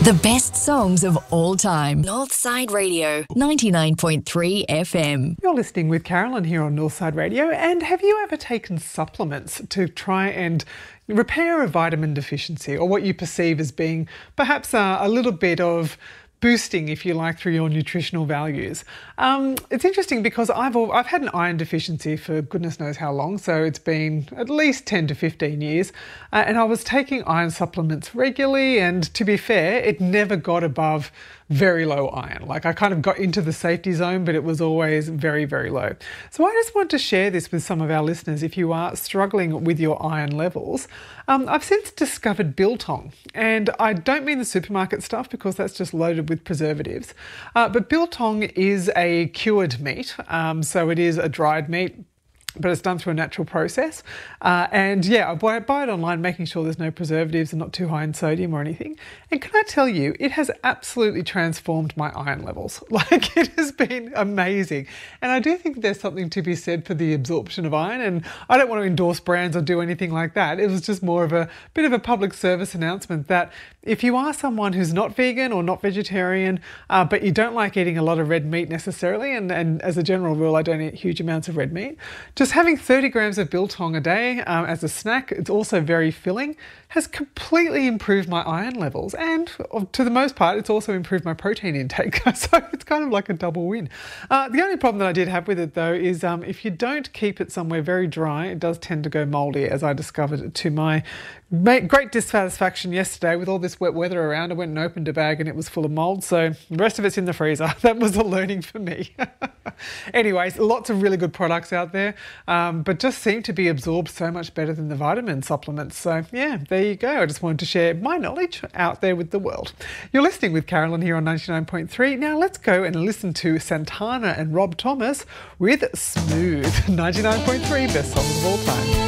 The best songs of all time. Northside Radio, 99.3 FM. You're listening with Carolyn here on Northside Radio. And have you ever taken supplements to try and repair a vitamin deficiency, or what you perceive as being perhaps a little bit of boosting, if you like, through your nutritional values? It's interesting because I've had an iron deficiency for goodness knows how long, so it's been at least 10 to 15 years, and I was taking iron supplements regularly, and to be fair, it never got above very low iron. Like, I kind of got into the safety zone, but it was always very, very low. So I just want to share this with some of our listeners if you are struggling with your iron levels. I've since discovered biltong, and I don't mean the supermarket stuff because that's just loaded with preservatives, but biltong is a cured meat, so it is a dried meat, but it's done through a natural process. And yeah, I buy it online, making sure there's no preservatives and not too high in sodium or anything. And can I tell you, it has absolutely transformed my iron levels. Like, it has been amazing. And I do think there's something to be said for the absorption of iron. And I don't want to endorse brands or do anything like that. It was just more of a bit of a public service announcement that if you are someone who's not vegan or not vegetarian, but you don't like eating a lot of red meat necessarily, and as a general rule, I don't eat huge amounts of red meat, just having 30 grams of biltong a day as a snack, it's also very filling, has completely improved my iron levels. And to the most part, it's also improved my protein intake. So it's kind of like a double win. The only problem that I did have with it, though, is if you don't keep it somewhere very dry, it does tend to go mouldy, as I discovered to my great dissatisfaction yesterday. With all this wet weather around, I went and opened a bag and it was full of mould. So the rest of it's in the freezer. That was a learning for me. Anyways, lots of really good products out there, but just seem to be absorbed so much better than the vitamin supplements. So yeah, there you go. I just wanted to share my knowledge out there with the world. You're listening with Carolyn here on 99.3. Now let's go and listen to Santana and Rob Thomas with Smooth. 99.3, best songs of all time.